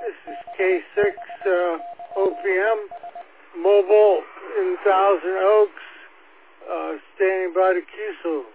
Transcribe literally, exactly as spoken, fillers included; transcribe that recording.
This is K six uh, O P M, mobile in Thousand Oaks, uh, standing by the Q S O.